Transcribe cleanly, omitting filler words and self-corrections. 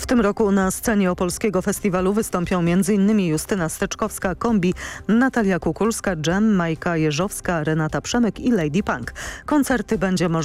tym roku na scenie Opolskiego Festiwalu wystąpią m.in. Justyna Steczkowska, Kombi, Natalia Kukulska, Dżem, Majka Jeżowska, Renata Przemek i Lady Punk. Koncerty będzie można